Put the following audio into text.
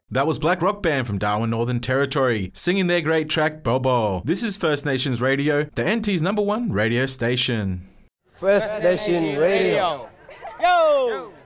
That was Black Rock Band from Darwin, Northern Territory, singing their great track, Bobo. This is First Nations Radio, the NT's #1 radio station. First Nation Radio. Yo!